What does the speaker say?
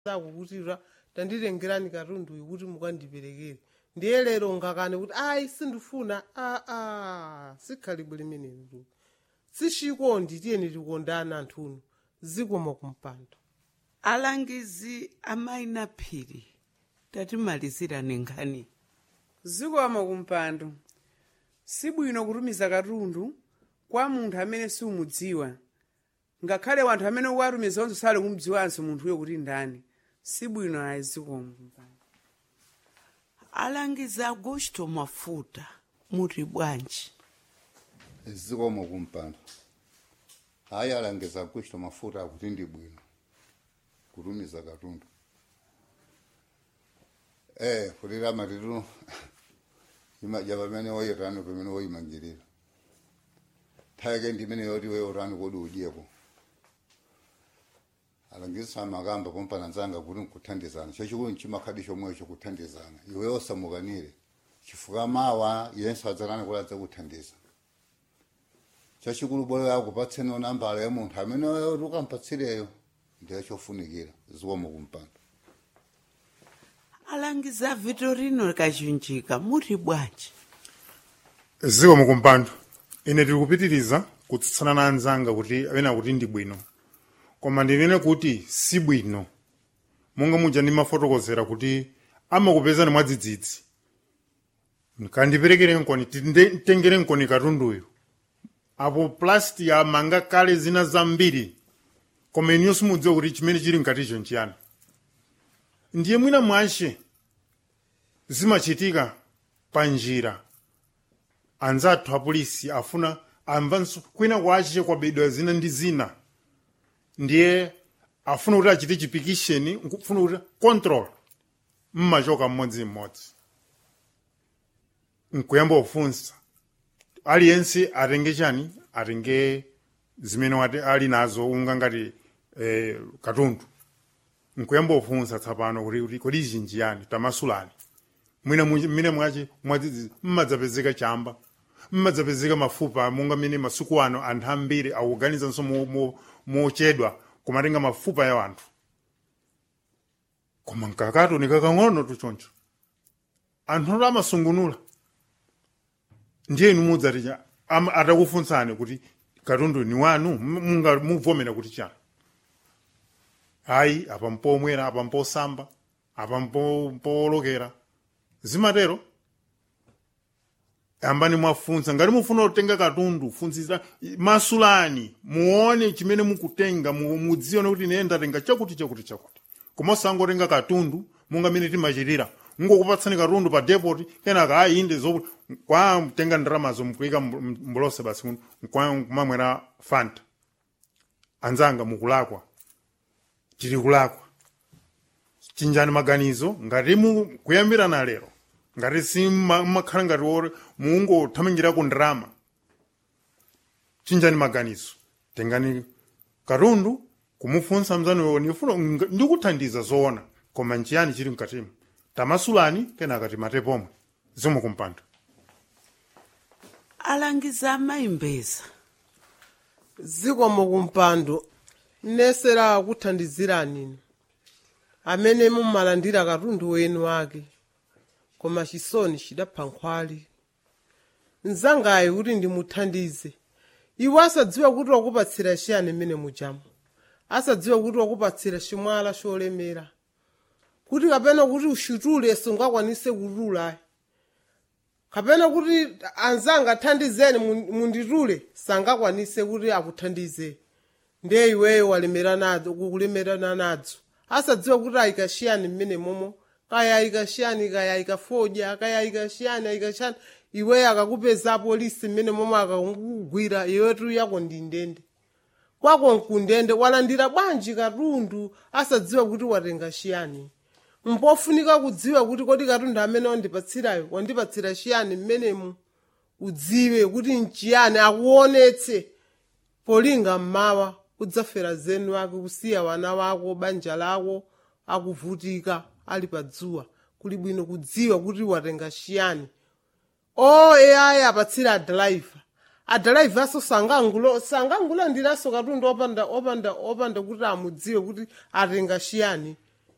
sakukutira tandirengerani katundu uyu kuti mukandiperekere ndiye lero ngakane kuti ayi sindifuna sikhalibwe limenelo sishikondi tiyeni tikondana anthuno zikomo kumpando. Alangizi amaina phiri tatimalizira nengani zikomo kumpando. Sibwino kutumiza katundu kwa munthu amene siumudziwa, ngakhale wanthu amene watumiza onse sali kumudziwanso munthuyo kuti ndani. Sibwino ayi. Zikomo kumpando. Alangizi Augusto Mafuta muri bwanji? Zikomo kumpando. Hayi alangizi Augusto Mafuta kuti ndi bwino kutumiza katundu. Kulira matitu imajaba mene woyirano pamene woyimangirira. Thayike ndimene yoti woyorano kodi udyeko. Alangizi amagamba pompana nzanga kuti nkuthandizana. Chachikulu nchimakhadi chomwe chokuthandizana. Iwe osamukanire. Chifuka mawa yenso adzalana kuladza kuthandiza. Chachikulu bolo yakupatseni nambala ya munthu amene ukampatsireyo ndiye chofunikira. Zikomo kumpando. Alangiza Vitorino Kachunjika muri bwanji? Zikomo kumpando. Ine tikupitiriza kutsutsana na anzanga kuti apena kuti ndi bwino. Koma ndinene kuti si bwino. Monga muja ndimafotokozera kuti amakupezani mwadzidzidzi. Kandiperekere nkoni titengere nkoni katunduyo. Apo plastic amanga kale zina zambiri. Koma iniyo simudziwa kuti chimene chili mkaticho nchiyani. Ndiye mwina mwashe zimachitika panjira. Anzathu apolisi afuna amvanso kwina kwache kwabedwa zina ndi zina. Ndiye afuna kuti achite chipikisheni, afuna kuti control mmachoka mmodzi. Nkuyamba ufunsa. Aliyense atenge chani? Atenge zimene ali nazo unga ngati katundu. Nkuyamba ufunsa tsapano kuti kodi ichi njiyani tamasulani. Mwina mwache mwadzidzidzi mmadzapezeka chamba. Mmadzapezeka mafupa monga mene masuku ano anthu ambiri akuganiza nso mochedwa kumatenga mafupa ya anthu. Koma nkakato nikakang'ono tuchoncho. Anthu amasungunula. Ndiye inu mudzati atakufunsani kuti katundu ni wanu muvomera kuti chani. Hayi apa mpomwera apa mposamba apa mpolokera. Zimatero ambani mwafunsa ngati mufuna kutenga katundu funzira masulani muone chimene mukutenga mudzione kuti ine ndatenga chakuti. Koma sangotenga katundu monga mene timachitira. Ngokupatsani katundu pa depot kenaka inde zo kwa mtenga ndramazo mkuika mbulose basi kwa kumamwera Fanta. Anzanga mukulakwa. Tiri kulakwa. Chinjani maganizo ngati kuyambira na lero. Ngati si makhala ngati wore mungo thamangira ku ndrama. Chinjani maganizo. Tengani katundu kumufunsa mzani wewe ndifuna ndikuthandiza zoona koma nchiyani chiri mkatimu. Tamasulani kenaka timatepomwe. Zikomo kumpando. Alangiza Maimbeza. Zikomo kumpando. Nesera kuthandizirani. Amene mumalandira katundu wenu wake. Koma chisoni chidapha nkhwali. Nzangayi kuti ndimuthandize. Iwe asadziwa kuti wakupatsira chiyani mene mujamu. Asadziwa kuti wakupatsira chimwala cholemera. Kuti kapena kuti ushitule sungakwanise kutula. Kapena kuti anzanga thandizeni munditule sangakwanise kuti akuthandize. Ndiye iweyo walemera nadzo kukulemerana nadzo. Asadziwa kuti ayikashiyani mmene momo. Kaya ayikashiyani kaya ayikafodya kaya ayikashiyani. Iweyo akakupeza polisi mmene momo akakugwira iwetu yako ndindende. Kwako nkundende walandira bwanji katundu asadziwa kuti watenga chiyani. Mpofunika kudziwa kuti kodi katundu amene wandipatsira chiyani mmenemu udziwe kuti nchiyani akuonetse polinga mmawa udzafera zenu wake kusiya wana wako banja lako akuvutika ali padzuwa kuli bwino kudziwa kuti watenga chiyani. AI apatsira driver aso sangangula ndiraso katundu opanda kuti amudziwe kuti atenga chiyani.